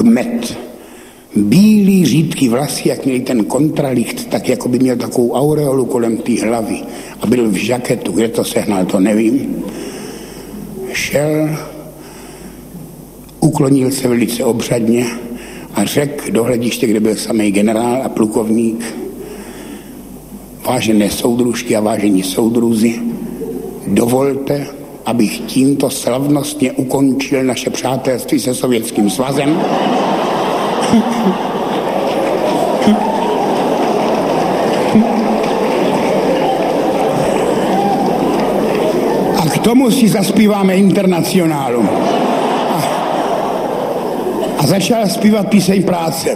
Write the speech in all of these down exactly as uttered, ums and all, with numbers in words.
kmet. Bílý řídký vlasy, jak měli ten kontralicht, tak jako by měl takovou aureolu kolem té hlavy a byl v žaketu, kde to sehnal, to nevím. Šel, uklonil se velice obřadně a řekl do hlediště, kde byl samý generál a plukovník: vážené soudružky a vážení soudruzi, dovolte, abych tímto slavnostně ukončil naše přátelství se Sovětským svazem. A k tomu si zaspíváme Internacionálu. A, a začal zpívat píseň Práce.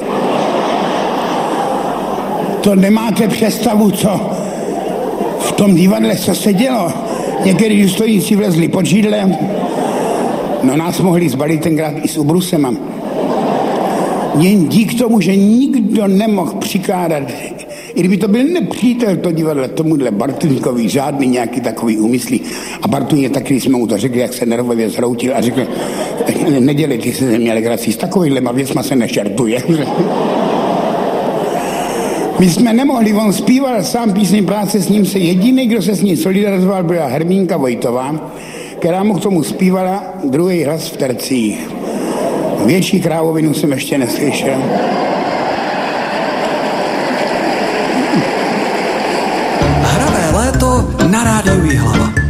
To nemáte představu, co v tom divadle, co se dělo. Některý důstojníci vlezli pod židlem. No nás mohli zbalit tenkrát i s ubrusema. Jen dík tomu, že nikdo nemohl přikládat, i kdyby to byl nepřítel to divadlo, tomuhle Bartuňkovi žádný nějaký takový úmyslí. A Bartuň taky jsme mu to řekli, jak se nervově zhroutil a řekl: nedělejte si ze mě legrací, s takovýhlema věcma se nešertuje. My jsme nemohli, on zpíval sám píseň Práce, s ním se jediný, kdo se s ním solidarizoval, byla Hermínka Vojtová, která mu k tomu zpívala druhý hlas v tercích. Větší krávovinu jsem ještě neslyšel. Hravé léto na rádiu Jihlava.